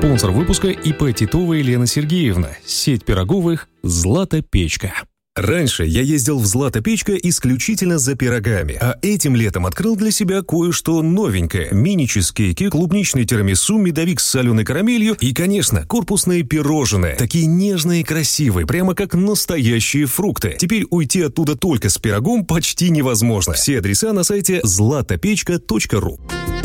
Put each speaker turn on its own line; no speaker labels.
Спонсор выпуска ИП Титова Елена Сергеевна. Сеть пироговых «Злата Печка».
Раньше я ездил в «Злата Печка» исключительно за пирогами, а этим летом открыл для себя кое-что новенькое. Мини-чизкейки, клубничный тирамису, медовик с соленой карамелью и, конечно, корпусные пирожные. Такие нежные и красивые, прямо как настоящие фрукты. Теперь уйти оттуда только с пирогом почти невозможно. Все адреса на сайте zlatopechka.ru.